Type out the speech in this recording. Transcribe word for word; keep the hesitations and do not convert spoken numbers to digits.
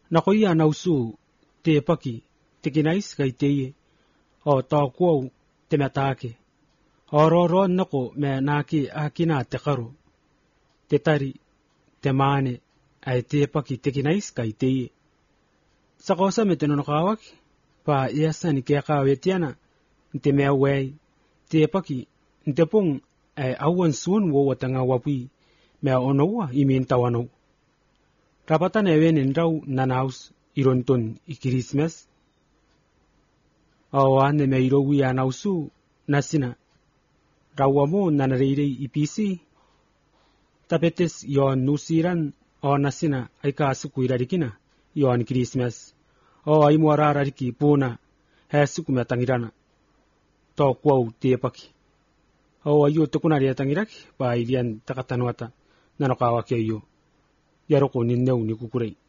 Nakoia nausu te paki tekinais kai teie o takuau te matake. Ororo nako me naki akina te karu. Te tari te mane ai te paki tekinais kai teie. Sakosa me te nonokawak pa iasa ni kia kawetiana te mea wei te paki te pung ai awan sun wo watanga wapi mea onoa imin tawano. Rapatan ewen in rau nanaus irontun i Christmas. Awan me irowi anausu nasina. Rawamo nanareire ipisi. Tapetes yon nusiran o nasina ay kasuku irarikina yon Christmas. O ay muararariki puna hasuku matangirana. To kwau te paki. O ayo tukunari atangiraki pa irian takatanuata nanokawake yo. Yaroko ninneu ni kukurei.